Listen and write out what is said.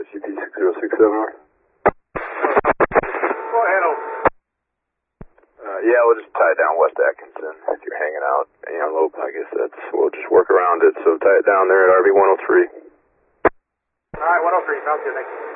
RCP 6067. Go ahead, over. Yeah, we'll just tie it down West Atkinson if you're hanging out. Antelope, I guess we'll just work around it. So tie it down there at RV 103. All right, 103, sounds good, thank you.